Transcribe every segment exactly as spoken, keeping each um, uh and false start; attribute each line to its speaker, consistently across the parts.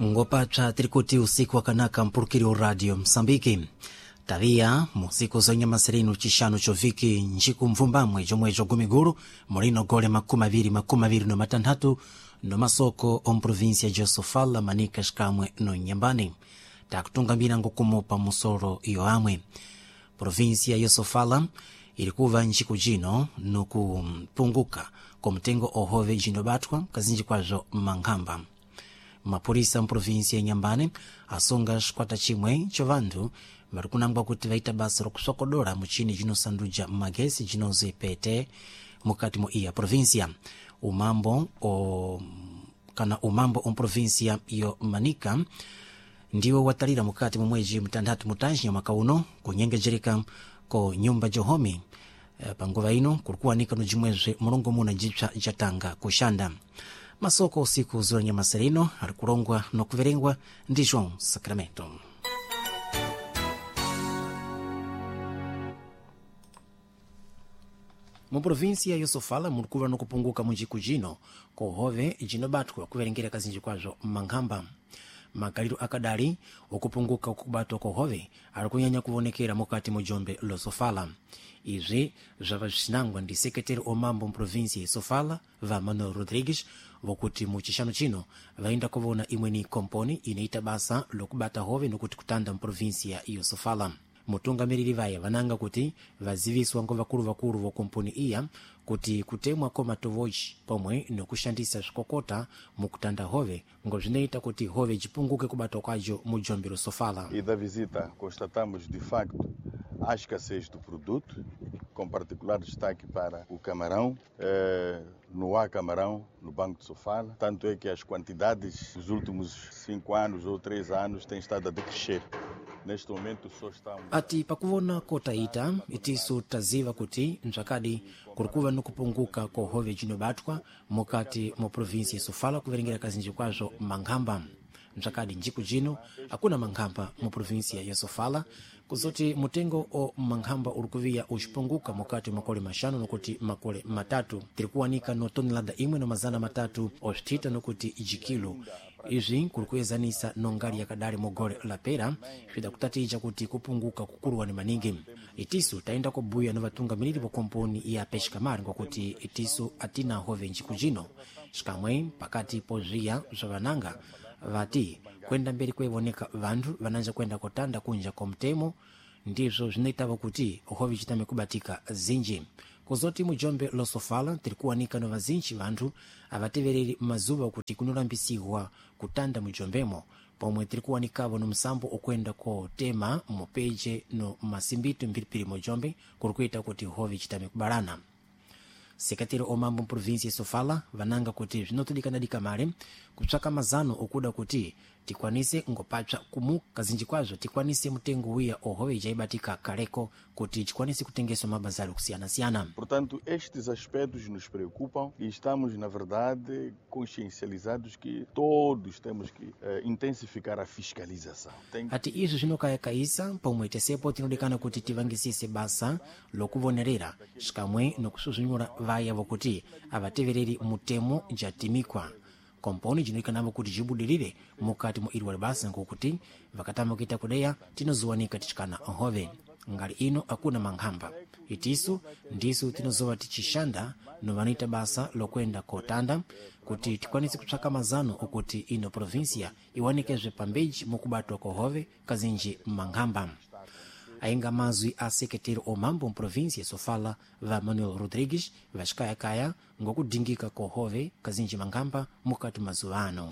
Speaker 1: ngopatsa tirikuti usiku wakanaka mpulukiri radio Msambiki tavia musiku zonye masirinu chishanu choviki njiku mvumbamwe jomwejo gumiguru mulino gole makumi aviri makumi aviri no matanthatu no masoko om provincia de Sofala manika shkamwe no Nyambani takutungambira ngokumupa musoro iyo amwe provincia ya Sofala ilikuva njiku jino no kupunguka kwa mtengo ohove jino batwa kazinji kwazo manghamba. Mapurisa mprovinsia ya Nyambani asonga shkwata chimwe chovandu marikunangwa kuti vaita basa rokusokodora muchini jino sanduja magesi jino zepete mukati mo iya provinsia umambo o kana umambo o provinsia yo Manika ndiwo watalira mukati mo mweji mtandatu mutanji mwaka uno kunyengejereka ko nyumba johomi e, pangova ino kulikuwa nika no jimweze mulongo muna jipsa jatanga kushanda masoko usiku zura nyamasarino alikulongwa no kuverengwa ndi João Sacramento. Mu provincia ya Sofala mulikuva no kupunguka munjiku jino ko hove jino batwa kuverengera kazinji kwazo manghamba makaliro akadali okupunguka okubatwa ko hove alikunyanya kuvonekera mukati mu jombe lo Sofala. Izi zavazinangwa ndi sekretari omambo mprovinsia ya Sofala va Manuel Rodrigues vokuti mu chishano chino vainda kuvona imweni komponi inaita basa lokubata hove nokuti kutanda mprovinsia ya Sofala. Mutungamiriri vaya vananga kuti vaziviswa ngo vakulu vakulu vo komponi iya kuti kutemwa koma tovoji pomwe nokushandisa zvikokota mukutanda hove ngo zvineita kuti hove jipunguke kubata kwajo mu jombe lo Sofala.
Speaker 2: E da visita constatamos de facto a escassez do produto, com particular destaque para o camarão. Eh, no há camarão no Banco de Sofala, tanto é que as quantidades nos últimos cinco anos ou três anos têm estado a decrescer. Neste momento só está um...
Speaker 1: Ati pakuvona kota ita itisu taziva kuti mzakadi kurikuva no kupunguka ko hove jino batwa mukati mo provinsia Sofala kuverengera kazinji kwazo manghamba. Mzakadi njiku jino hakuna manghamba mu provinsia ya Sofala kuzoti mutengo o manghamba urikuvia ushipunguka mukati makole mashano nokuti makole matatu tirikuwa nika no tonelada imwe no mazana matatu ostita nokuti ijikilo. Izi kulikuwezanisa nongali ya kadari mogole la pera shida kutatija kuti kupunguka kukuruwa ni maningi. Itisu taenda kubuya na vatunga milili po komponi ya peshkamari kwa kuti itisu atina hove njiku jino. Shikamwe pakati pozia zavananga vati kwenda mberi kwevoneka vandu vananja kwenda kotanda kunja kwa mtemo ndizo zinaitava kuti hove chitame kubatika zinji. Kuzoti mujombe lo Sofala tirikuwa nika no vazinchi vandu avatevereri mazuva kuti kunulambisiwa kutanda mujombemo pomwe tirikuwa nikavo no msambo okwenda ko tema mopeje no masimbito mbiripiri mujombe kurikuita kuti hove chitame kubarana. Sekretari omambo provinsia Sofala vananga kuti zvinotudikana dikamale kutsvaka mazano okuda kuti tikwanise ngopatsa kumu kazinji kwazo tikwanise mutengo wiya ohove jaibatika kaleko kuti tikwanise kutengeswa mabazari kusiyana siyana.
Speaker 2: Portanto, estes aspectos nos preocupam e estamos na verdade consciencializados que todos temos que uh, intensificar a fiscalização. Tem...
Speaker 1: Ati izo zvinokaya kaisa pomwe tesepo tinodikana kuti tivangisise basa lokuvonerera shikamwe nokusuzunyura vaya vokuti avatevereri mutemo jatimikwa. Komponi jinoikanavo kuti jibudilire mukati mu iri walibasa ngokuti vakatama kita kudeya tinozuwanika tichikana ohove. Ngali ino akuna manghamba. Itisu ndisu tinozowa tichishanda no vanita basa lokwenda kotanda kuti tikwanisi kutsvaka mazano ukuti ino provinsia iwanikezwe pambeji mukubatwa kohove kazinji manghamba. Ainga mazwi a sekretari omambo mprovinsia Sofala va Manuel Rodrigues vashikaya kaya ngokudingika kohove kazinji manghamba mukati mazuano.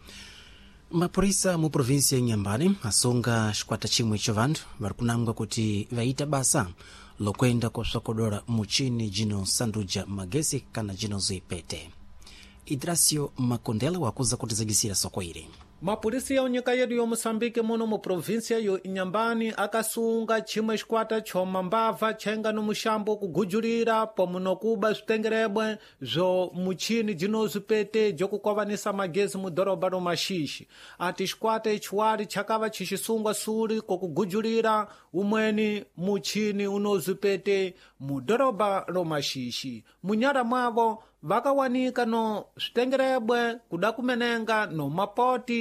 Speaker 1: Mapurisa mu provinsia ya Nyambani asonga shikwata chimwe chovandu varikunangwa kuti vaita basa lokwenda kosokodora muchini jino sanduja magesi kana jino zipete. Idrasio Makondela wakuza kutizagisira soko iri.
Speaker 3: Mapurisi ya unyika yedu yo Mosambike muno mu provinsia yo Inyambani akasunga chimwe shikwata choma mbava chenga no mushambo kugujulira pomuno kuba zvitengerebwe zvo muchini jinozipete jokukovanisa magezi mu doroba ro Mashishi. Ati shikwata ichiwari chakava chishisungwa suri kokugujulira umweni muchini unozipete mu doroba ro Mashishi. Munyara mwavo vakawanika no zvitengerebwe kudakumenenga no mapoti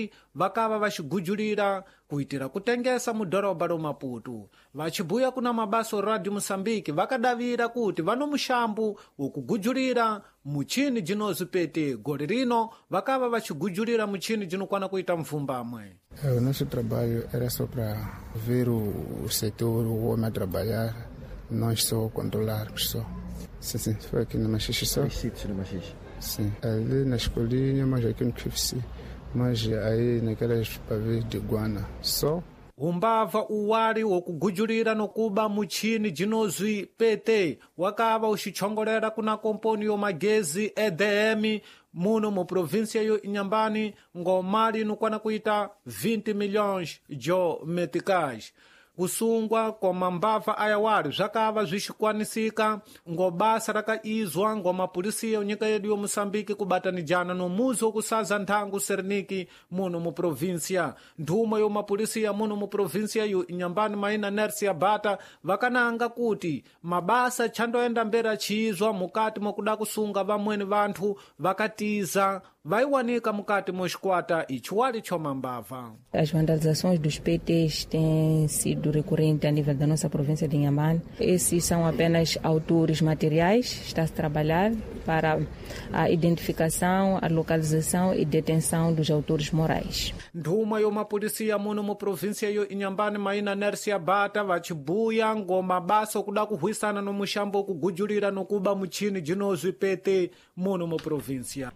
Speaker 3: vari vakava vaxigujulira kuitira kutengesa mudoroba lo Maputo. Vachibuya kuna mabaso Radio Moçambique vakadavira kuti vano muxambu wokugujulira muchini jinozipete gole rino vakava vachigujulira muchini jinokwana kuita mvumbamwe.
Speaker 4: O nosso trabalho era só para ver o, o setor, o homem a trabalhar, nós só controlarmos só. Sim, sim, foi aqui na Machixe só.
Speaker 5: No Machixe?
Speaker 4: Sim, ali na escolinha, mas aqui no Q F C. Mas aí naquelas pavês de Guana, só.
Speaker 3: Umbava uwari wokugujulira nokuba muchini jinozwi pete wakava uxichongolera kuna komponi yo magezi E D M muno mu província yo Inhambane ngomali nukwana kuita vinte milhões jo meticais. Kusungwa kwa mambava ayawari zvakava zvixikwanisika ngobasa rakaizwa ngomapulisiya unyika yedu yo Moçambique kubatanijana nomuzi wokusaza nthangu Serniki muno mu província. Nthuma yo mapulisiya muno mu província yo Inhambane maina Nercia Bata vakananga kuti mabasa chandoenda mbera chizwa mukati mokuda kusunga vamwene vanthu vakatiza vaiwanika mukati moxikwata ichiwali chomambava.
Speaker 6: As vandalizações dos P Ts têm sido recorrentes a nível da nossa província de Inhambane. Esses são apenas autores materiais. Está-se a trabalhar para a identificação, a localização e detenção dos autores morais.
Speaker 3: Nthuma yo mapulisiya muno mu província yo Inhambane maina Nercia Bata vachibuya ngomabasa okuda kuhwisana no muxambo okugujulira nokuba muchini jinozwi pete muno mu província.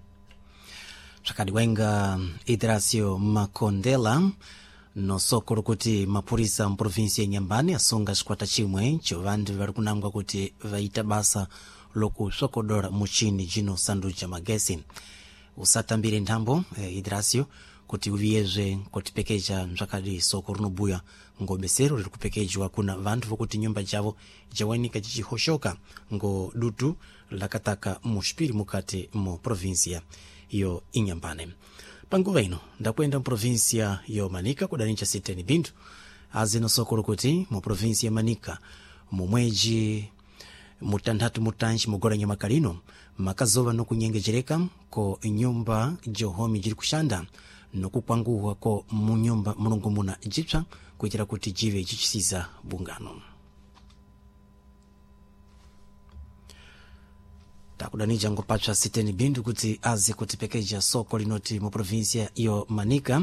Speaker 1: Zvakadiwenga Idracio Makondela nosokolo kuti mapurisa mprovinsia ya Inhambane asunga xikwata chimwe cho vandu vari kunangwa kuti vaita basa lokushokodora muchini jino sanducha magesi usatambire nthambo eh, Idracio kuti uviyezve kutipekeja mzvakadi soko rinobuya ngobesero riri kupekejwa kuna vantu vokuti nyumba javo jawanika chichihoshoka ngo dutu lakataka muxipiri mukati mu provinsia yo Inhambane. Panguva ino ndakwenda mu provinsia yo Manica kudanincha siteni bindu azino sokolo kuti mu provinsia ya Manica mu mweji mutanthatu mutanji mugora Nyamakalino makazova nokunyengejereka ko nyumba johomi jiri kushanda nokupwanguwa ko mu nyumba mulungu muna jipsa kuitira kuti jive chichisiza bungano. Takudanija ngopatsa siteni bindu kuti azi kutipekeja soko linoti mu provinsia yo Manica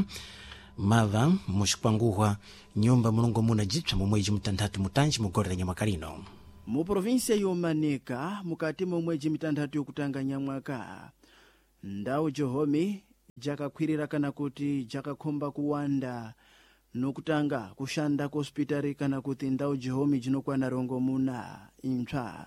Speaker 1: mava muxikwanguwa nyumba mulungu muna jipsa mu mweji mutanthatu mutanji mugora Nyamakalino.
Speaker 5: Mu provinsia yo Manica mukati mu mweji mitandatu yokutanga nyamwaka ndawo johomi jakakwirira kana kuti jakakhomba kuwanda nokutanga kushanda ku hospitali kana kuti ndawo jihomi jinokwana rongo muna impsa.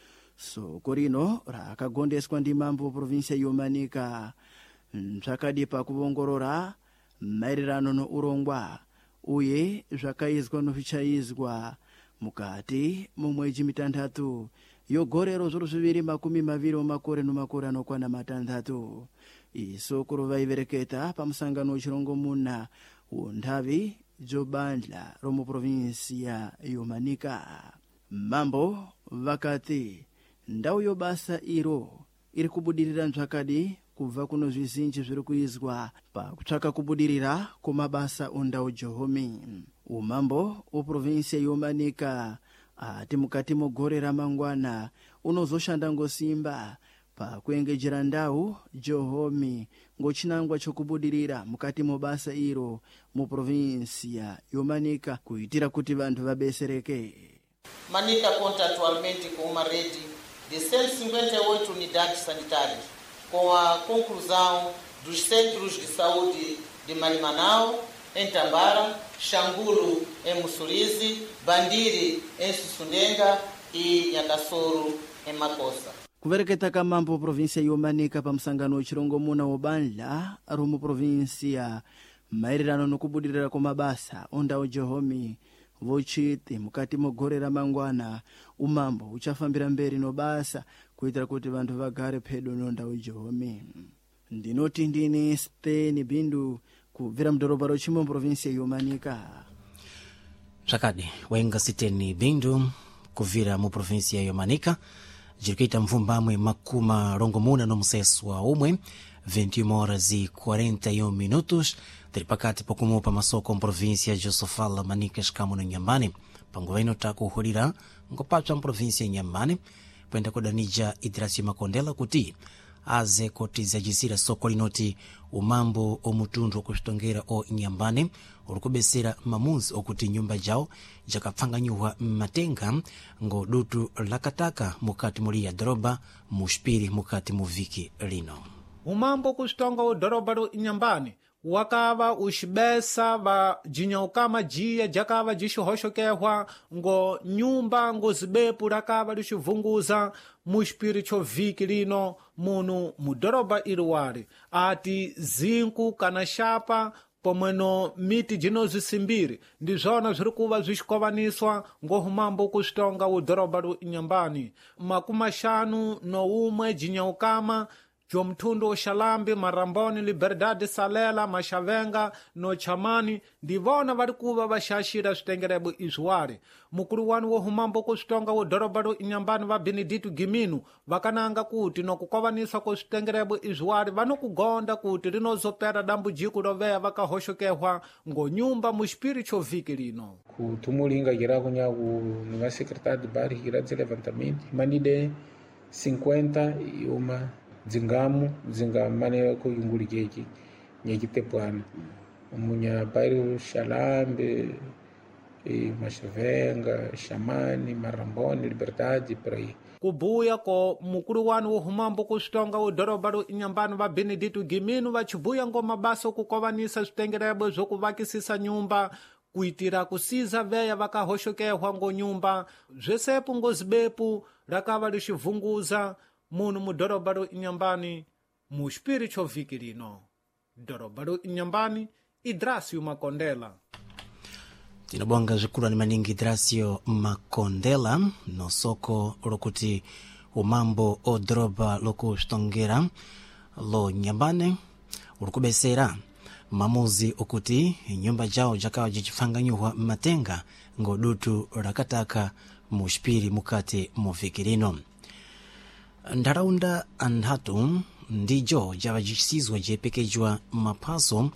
Speaker 5: Soko rino rakagondeswa ndi mambo provinsia yo Manica mzvakadipa kuvongorora maererano no urongwa uye zvakaizwa nozvichaizwa mukati mumweji mitandatu yogorero zoro zviviri makumi maviri makore nomakore anokwana matandatu. Isoko vaivereketa pamusangano wechirongwa muna unthavi jobandla romu provinsia yo Manica. Mambo vakati ndawo yobasa iro iri kubudirira nzvakadi kubva kuno zvizinji zviri kuizwa pakutsvaka kubudirira kumabasa ondawo johomi. Umambo weprovinsia yo Manica ati mukati mogore ramangwana unozoshanda ngosimba pakuengejera ndawu johomi ngochinangwa chokubudirira mukati mobasa iro mu provinsia yo Manica kuitira kuti vantu vabesereke.
Speaker 7: Manica conta atualmente com uma rede de cento e cinquenta e oito unidades sanitárias, com a conclusão dos centros de saúde de Marimanao, em Tambara, Xangulu, em Mussurize, Bandiri, em Sussundenga e Nhakasoro, em Makossa.
Speaker 5: Kuvereketa kamambo provinsia yo Manica pamusangano wechirongwa muna wobandla romu provinsia maererano nokubudirira komabasa ondawo johomi vochiti mukati mogore ramangwana umambo uchafambira mberi nobasa kuitira kuti vantu vagare pedo nondawo johomi. Ndinoti ndini Steni Bindu kubvira mudhorobha rochimo provinsia yo Manica.
Speaker 1: Zvakadi wenga Steni Bindu kuvira mu provinsia yo Manica jirikuita mvumbamwe makuma rongomuna no museswa umwe vinte e uma horas e quarenta e um minutos, tiri pakati pokumupa masoko mprovinsia ya Sofala Manika Shikamu no Nyambani, pangoeno takuhulira nkopatwa mprovinsia ya Nyambani, pwenda kudanija Idrasi Makondela kuti aze kotiza jisira soko linoti umambo omutundu okustongera o Nyambani urukubesera mamuzi okuti nyumba jao jakapfanganyuwa matenga ngo dutu lakataka mukati muri ya doroba mushpiri mukati muviki lino.
Speaker 3: Umambo kustonga o doroba ro Nyambani wakava ushibesa va jinyaukama jia jakava jishihoshokewa ngo nyumba ngo zibepu rakava lishivunguza mushpiri cho viki lino munu mudoroba iliwari ati zinku kana shapa pomweno miti jino zisimbiri ndizona ziri kuva zixikovaniswa ngohumambo kustonga udoroba ru Nyambani makumashanu no umwe jinyaukama Jomtundu Shalambi, Maramboni, Liberdade, Salela, Mashavenga, no Chamani, ndivona varikuva vashashira zvitengerebu izwari. Mukuru wanu wohumambo kustonga udoroba ru Nyambani va Benedito Giminu vakananga kuti nokukovanisa kusvitengerebu izwari vanokugonda kuti rinozopera dambudziko roveya vakahoshokewa ngonyumba mushpiri choviki lino.
Speaker 8: Kutumulinga girako nyaku nga secretário de bairro gira de levantamento manide cinquenta e uma dzingamu dzingamane kuyungulikeki nyekitepwana munya bairro Shalambe e Mashavenga, Chamani, Maramboni, Liberdade por aí.
Speaker 3: Kubuya ko mukuru wanu wohumambo kustonga udoroba ru Nyambani va Benedito Giminu vachibuya ngo mabasa okukovanisa zvitengerebu zokuvakisisa nyumba kuitira kusiza veya vakahoshokewa ngo nyumba zvesepu ngo zibepu rakava lixivunguza munu mudoroba ru Nyambani mushpiri choviki lino. Doroba ru Nyambani Idrasio Makondela.
Speaker 1: Tinobonga zvikuru ni maningi Idrasio Makondela no soko lokuti umambo o doroba lokustongera lo Nyambani urukubesera mamuzi okuti nyumba jao jakawa jichifanganyuwa matenga ngodutu rakataka mushpiri mukati mufikirino. Ndaraunda andhatu ndijo javajisizwa jepekejwa mapaso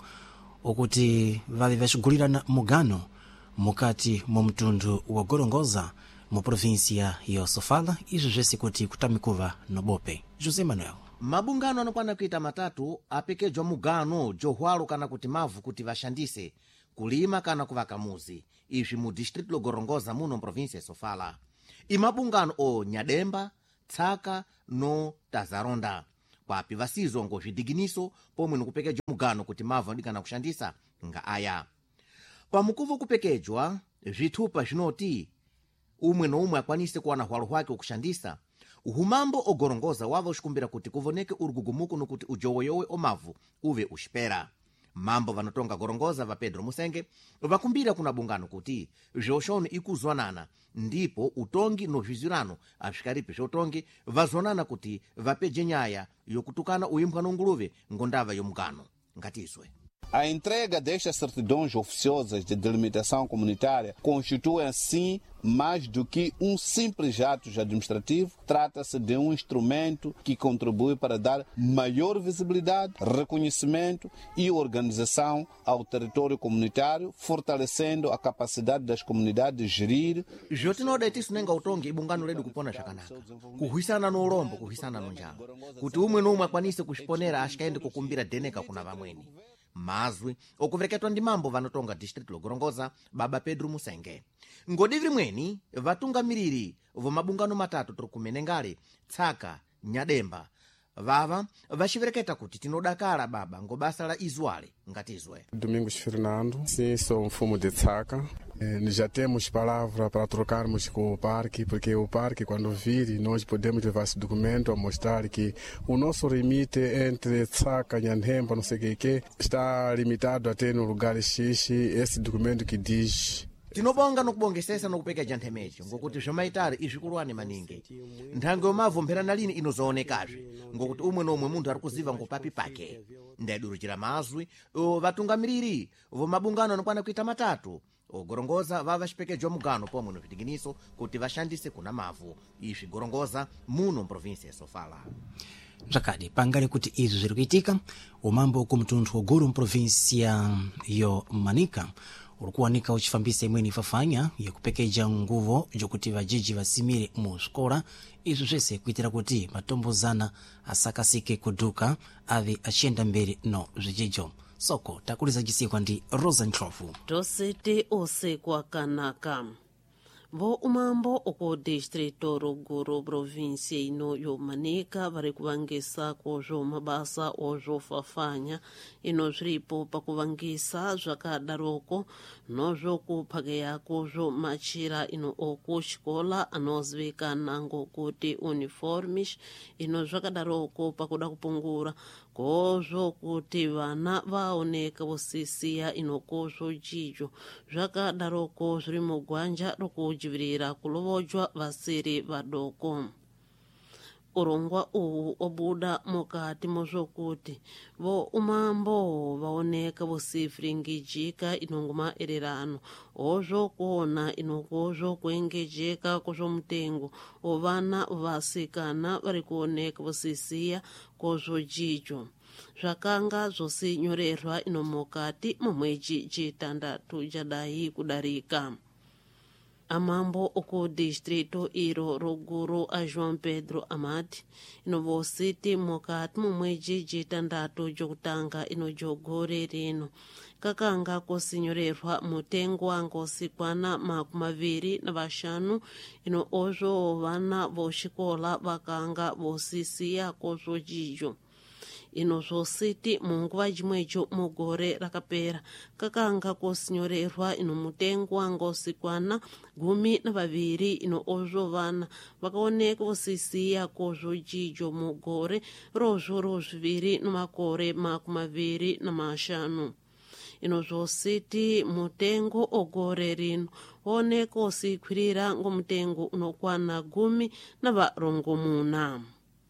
Speaker 1: okuti vave vashigulirana mugano mukati mumtundu wa Gorongosa mu provinsia ya Sofala izo jesi kuti kutamikuva nobope. Jose Manuel.
Speaker 9: Mabungano anokwana kuita matatu apekejwa mugano johwalo kana kuti mavu kuti vashandise kulima kana kuvaka muzi izvi mu distrito lo Gorongosa muno provinsia ya Sofala. Imabungano o Nyademba, Tsaka no Tazaronda papi vasizo ngo zvidiginiso pomwe nokupekejwa mugano kuti mavu andikana kushandisa nga aya. Pamukuvo kupekejwa zvitupa zvinoti umwe no umwe akwanise kuwana hwalo hwake okushandisa uhumambo o Gorongosa wava ushikumbira kuti kuvoneke urugugumuku nokuti ujowoyowe omavu uve ushipera. Mambo vanotonga Gorongosa va Pedro Musenge vakumbira kuna bungano kuti zhoshoni ikuzwanana ndipo utongi no zvizirano asvikaripi zvotongi vazwanana kuti vapeje nyaya yokutukana uimbwa nonguluve ngondava yomugano ngatizwe.
Speaker 10: A entrega destas certidões oficiosas de delimitação comunitária constitui assim mais do que um simples ato administrativo. Trata-se de um instrumento que contribui para dar maior visibilidade, reconhecimento e organização ao território comunitário, fortalecendo a capacidade das comunidades de gerir.
Speaker 9: Jotinoda itisu nenga utongi ibungano ledu kupona shakanaka. Kuhuisana no ulombo, kuhuisana no njala. Kuti umwe no umwe akwanise kushiponera ashikaende kukumbira deneka kuna vamweni. Mazwi okuvereketwa ndi mambo vanotonga distrito lo Gorongosa baba Pedro Musenge. Ngodiviri mweni vatungamiriri vomabungano matatu turikumenengale Tsaka, Nyademba vava vachivereketa kuti tinodakala baba ngobasa la izwale ngatizwe.
Speaker 11: Domingos Fernando, sim, sou um fumo de Tsaka. Já temos palavra para trocarmos com o parque, porque o parque, quando vir, nós podemos levar esse documento a mostrar que o nosso limite entre Tsaka e Nyandemba, não sei o que, está limitado até no lugar X, esse documento que diz.
Speaker 9: Tinobonga nokubongesesa nokupeka janthemecho ngokuti zvomaitari izvikulwane maningi nthango yomavu mpherana lini inozoonekazve ngokuti umwe nomwe munthu ari kuziva ngopapi pake ndayidulukira mazwi vatungamiriri vomabungano anokwana kuita matatu o Gorongosa vava xipekejwa mugano pomwe no vitiginiso kuti vashandise kuna mavu izvi Gorongosa muno mprovinsia ya Sofala.
Speaker 1: Mzakadi pangale kuti izo zirikuitika umambo kumtundu oguru mprovinsia yo Manika urikuwanika uchifambisa imweni ifafanya ya kupekeja nguvo jokuti vajiji vasimire mu skola izo zese kuitira kuti matombozana asakasike kuduka avi achenda mbere no zijijo. Soko takuliza jisikwa ndi Rosa Ntrofu.
Speaker 12: Tosete ose kwa kanaka. Vo umambo oko distrito Ruguru provinsia ino yo Manika vari kuvangisa kozo mabasa ozo fafanya ino zviripo pakuvangisa zvakadaroko nozvo kuphakeya kozo machira ino oku xikola anozivikana ngokuti uniformes ino zvakadaroko pakuda kupungura kozo kuti vana vaoneka vosisiya ino kozo jijo zvakadaroko zviri mugwanja rokujivirira kulovojwa vasiri vadoko. Urongwa uwu obuda mukati mozvokuti vo umambo vaoneka vosifringijika inonguma ererano ozvo kuona inokozvo kuengejeka kozvo mutengo ovana vasikana vari kuoneka vosisiya kozvo jijo zvakanga zvosinyorerwa ino mukati mumweji chitandatu jadai kudarika. Amambo oko distrito iro Ruguru a João Pedro Amati inovo city mukati mumweji chitandatu jokutanga ino jogore rino kakanga kosinyorerwa mutengo wangosikwana makumaviri na vashanu ino ozvo vana voxikola vakanga vosisiya kozvo jijo. Inozvo city munguva jimwejo mugore rakapera kakanga kosinyorerwa ino mutengo wangosikwana gumi na vaviri ino ozvo vana vakaoneka vosisiya kozvo jijo mugore rozvo rozviviri namakore makumaviri na mashanu. Inozvo city mutengo ogore rino oneka osikwirira ngomutengo unokwana gumi na varongomuna.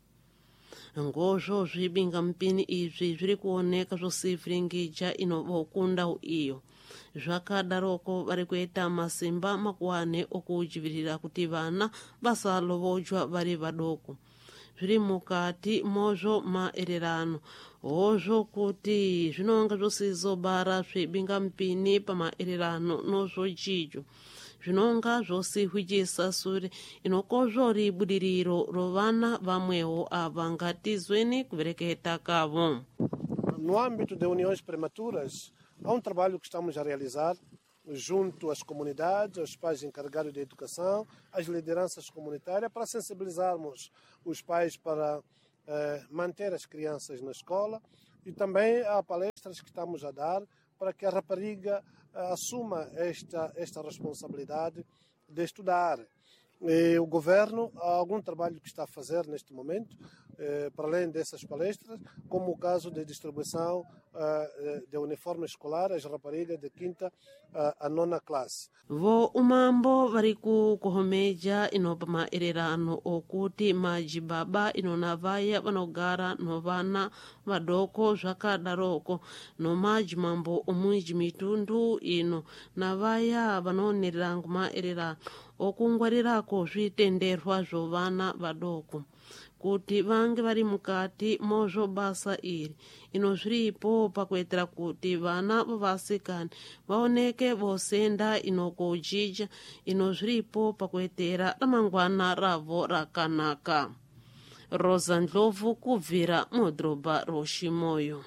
Speaker 12: Ngozvo zvibinga mpini izvi zviri kuoneka zvosifringija inovokunda iyo. Zvakadaroko vari kuita masimba makuwane okujivirira kuti vana vasalovojwa vari vadoko. Zviri mukati mozvo maererano ozvo kuti zvinonga zvosizobara zvibinga mpini pamaererano nozvo jijo. Zvinonga zvosihwijisa sure inokozvo ribudiriro rovana vamwewo ava ngatizweni kuvereketa kavo.
Speaker 13: No âmbito de uniões prematuras, há um trabalho que estamos a realizar junto às comunidades, aos pais encarregados de educação, às lideranças comunitárias, para sensibilizarmos os pais para eh, manter as crianças na escola, e também há palestras que estamos a dar para que a rapariga assuma esta, esta responsabilidade de estudar. E o governo há algum trabalho que está a fazer neste momento, eh, para além dessas palestras, como o caso de distribuição eh, de uniformes escolares às raparigas de quinta a nona classe.
Speaker 12: Vo umambo variku kuhomeja inopa maererano okuti majibaba inonavaya vanogara novana vadoko zvakadaroko no majimambo omwiji mitundu ino navaya vanonerera maererano okungwarirako zvitenderwa zvovana vadoko kuti vange vari mukati mozvo basa iri ino zviripo pakuitira kuti vana vasikana vaoneke vosenda inokojija ino zviripo pakuitira ramangwana ravo rakanaka. Rosa Ndlovu kubvira mudhorobha roXimoyo.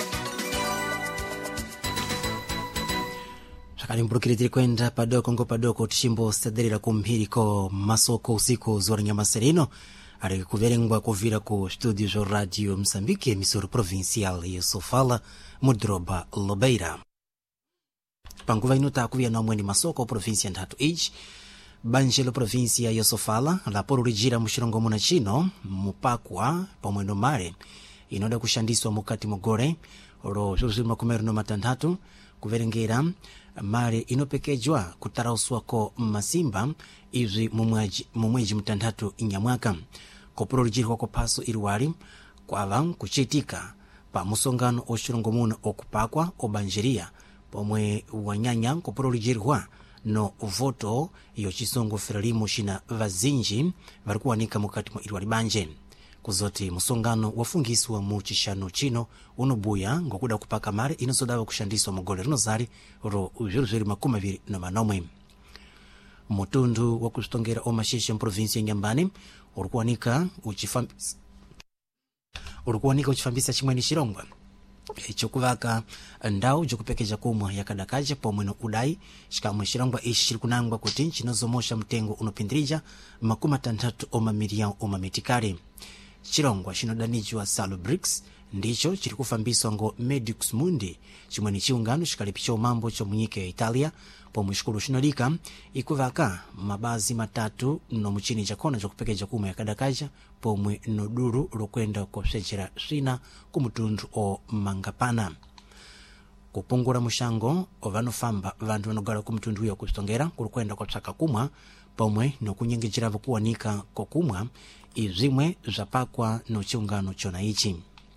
Speaker 1: Zvakarimburukire tiri kuenda padoko ngo padoko tichimbosadirira kumphiriko masoko usiku zuwa nyamaserino ari kuverengwa kuvira ku studio zo radio Msambiki emisora provincial ya Sofala mudhorobha Lobeira. Panguva ino takuya na mweni masoko provincia ndatu ichi banjelo provincia ya Sofala laporo rijira mushilongo muna chino mupakwa pomweno mare inoda kushandiswa mukati mugore oro zuzima kumero no matandatu kuverengera mare inopekejwa kutarauswako masimba izvi mumweji mutandatu inyamwaka kopurolijirwa ko paso iriwari kwava kuchitika pa musongano oshilongo muno okupakwa obanjeria pomwe wanyanya kopurolijirwa no voto yo chisongo feralimo shina vazinji vari kuwanika mukati mwa iriwari banje kuzoti musongano wafungiswa mu chishano chino unobuya ngokuda kupaka mari inozodawa kushandiswa mugole rinozari ro zviruzviri makumi aviri namanomwe. Mutundu wa kustongera omashishe mprovinsi ya Nyambani urikuwanika uchifambisa urikuwanika uchifambisa chimweni chirongwa chokuvaka ndau jokupekeja kumwa yakadakaja pomwe no udai shikamwe chirongwa ichi chiri kunangwa kuti chinozomosha mtengo unopindirija makumi atandatu oma miliyoni oma mitikari. Chirongwa chinodanichwa Salo Bricks ndicho chiri kufambiswa ngo Medix Mundi, chimweni chiungano chikalipicha umambo chomunyika ya Italia pomwe shikulu chinolika ikuvaka mabazi matatu no muchini chakona chokupekeja kumwa yakadakaja pomwe no duru lokwenda kopsechera swina kumutundu o Mangapana. Kupungura mushangoovanofamba vantu vanogala kumutundu ya kustongera kurukwenda kotsaka kumwa pomwe no kunyengejera kuwanika kokumwa izimwe zapakwa no chiungano chona ichi.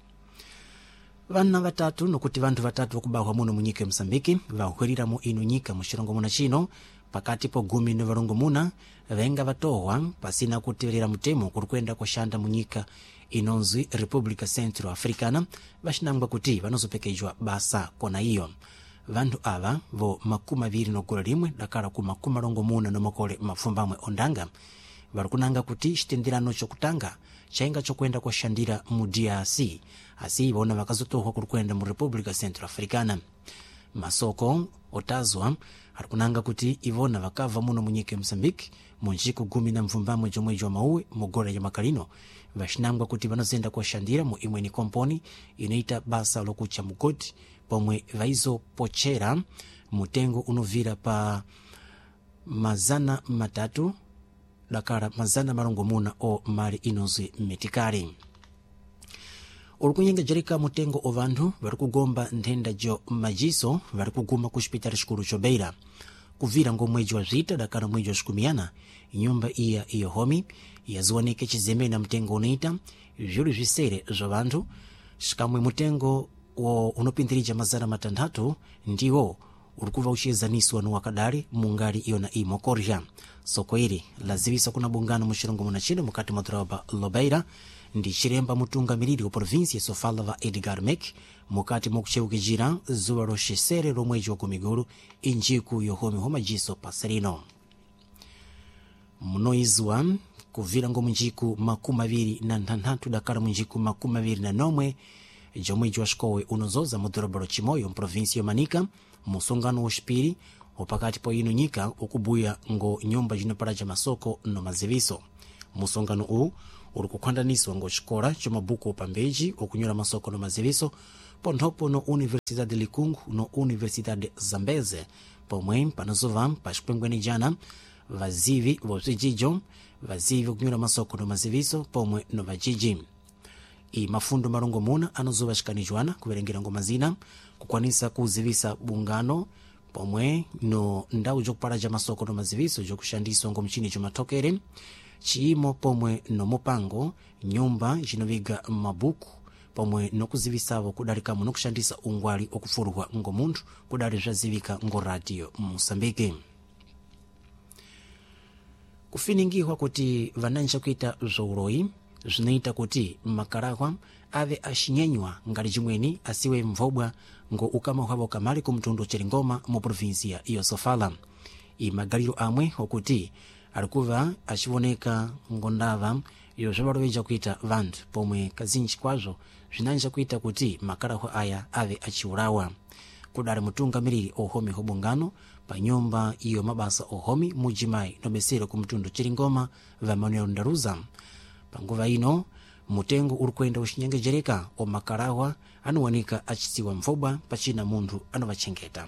Speaker 1: Vana vatatu nokuti vantu vatatu wakubahwa muno munyika ya Msambiki vahwirira mu inu nyika mushirongo muna chino pakati po gumi no varongo muna venga vatohwa pasina kutirira mutemo kurukwenda kushanda munyika inonzi Republika Centro Africana vashinangwa kuti vanozopekejwa basa kona iyo. Vantu ava vo makumi aviri no gulu limwe dakala ku makumi arongo muna no makole mafumbamwe ondanga varikunanga kuti chitenderano chokutanga chainga chokwenda kushandira mu D R C asi vona vakazotohwa kurukwenda mu Republika Centro Africana. Masoko otazwa arikunanga kuti ivona vakava muno munyika ya Msambiki munjiko gumi na mvumbamwe jomweji wa mauwe mugora ya makalino vashinangwa kuti vanozenda kushandira mu imweni komponi inaita basa lokucha mugodi pomwe vaizo pochera mutengo unovira pa mazana matatu dakara mazana marongo muna o mali inozi metikari. Urukunyenga jerika mutengo o vantu varikugomba ndenda jo majiso varikuguma kushipitari shikuru chobeira kuvira ngo mweji wa zita dakara mweji wa shikumiana nyumba iya iyo homi yazuwanike chizeme na mtengo unaita vyuri visere zo vantu shikamwe mutengo wo unopindirija mazana matandatu ndiwo urikuva uchizaniswa no wakadari mungari iyo na imo korja. Soko iri lazivisa kuna bungano mushirongo muna chino mukati madraba Lobeira ndi chiremba mutunga miriri wa provinsi ya Sofala va Edgar Mek mukati mukucheukijira zuwa roshesere romweji wa kumiguru injiku yohomi homa jiso pasarino. Mnoizwa kuvira ngo munjiku makumi aviri na ntantatu dakara munjiku makumi aviri na nomwe jomweji wa shikowe unozoza mudorobaro chimoyo mprovinsi ya Manika musongano ushpiri opakati po ino nyika ukubuya ngo nyumba jinoparaja masoko no maziviso. Musongano u urikukwandaniswa ngo chikora chomabuku pambeji okunyura masoko no maziviso pondopo no Universidade Likungu no Universidade Zambeze pomwe panozova pashipengweni jana vazivi vozijijo vazivi okunyura masoko no maziviso pomwe no vajiji. I mafundo marongo muna anozuva shikanijwana kuverengera ngo mazina kukwanisa kuzivisa bungano pomwe no ndau jokuparaja masoko no maziviso jokushandiswa ngo mchini jomatokere chiimo pomwe no mupango nyumba jinoviga mabuku pomwe no kuzivisavo kudarika no kushandisa ungwali okufurwa ngo muntu kudari zvazivika ngo radio Mosambike. Kufiningihwa kuti vananja kuita zouroi zvinoita kuti makarahwa ave ashinyenywa ngali jimweni asiwe mvobwa ngo ukama hwavo kamali kumtundu chiringoma mu provinsi ya iyo Sofala. I magaliro amwe okuti alikuva achivoneka ngondava iyo zvavaroveja kuita vantu pomwe kazinji kwazo zvinanja kuita kuti makarahwa aya ave achiurawa. Kudari mutunga miriri ohomi hobungano pa nyumba iyo mabasa ohomi mujimai nomesero kumtundu chiringoma va Manuel Ndaruza. Panguva ino mutengo urukwenda ushinyengejereka o makarahwa anuwanika achisiwa mvobwa pachina mundu anovachengeta.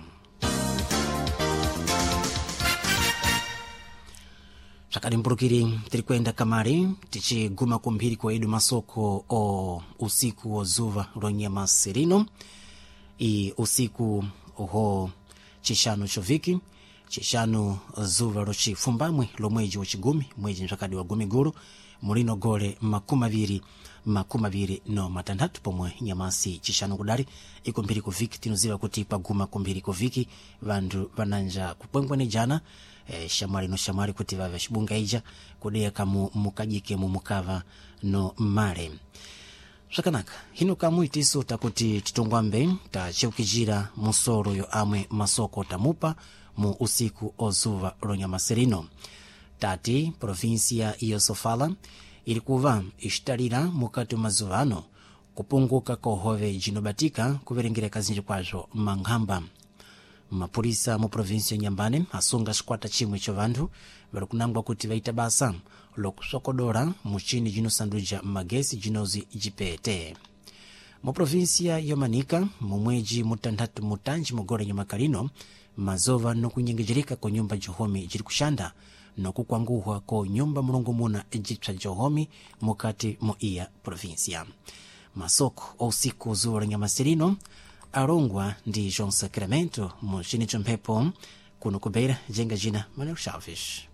Speaker 1: Chakadi mburukiri tirikwenda kamari tichiguma kumbiri kwa idu masoko o usiku o zuva ronyama serino i usiku oho chishano choviki chishano zuva rochi fumbamwe lo mweji wa chigumi mweji mchakadi wa gumi guru mulino gole makumi aviri makumi aviri no matanthatu pomwe nyamasi chishanu kudali ikumbiri kuviki. Tinoziva kuti paguma kumbiri kuviki vandu vananja kupwengwene jana e, shamwali no shamwali kuti vava shibunga ija kudeya kamu mukajike mu mukava no male. Swakanaka hino kamu itiso takuti titongwambe tacheukijira musoro yo amwe masoko tamupa mu usiku ozuva lonyamasirino. Tati provinsia iyo Sofala ilikuva ishtalira mukati mazuvano kupunguka kohove jinobatika kuverengera kazinji kwazo manghamba. Mapulisa mu provinsia Nyambane asunga shikwata chimwe cho vandu varikunangwa kuti vaita basa lokusokodora muchini jinosanduja magesi jinozi jipete. Mu provinsia ya Manika mumweji mutanthatu mutanji mugore nyamakalino mazova nokunyengejereka ko nyumba Johomi jiri kushanda nokukwanguhwa ko nyumba mulungu muna jipsa Johomi mukati mo iya provinsia. Masoko usiku zuwa nyamasirino arongwa ndi João Sacramento mu chini chompepo kuno kubeira jenga jina Manuel Chaves.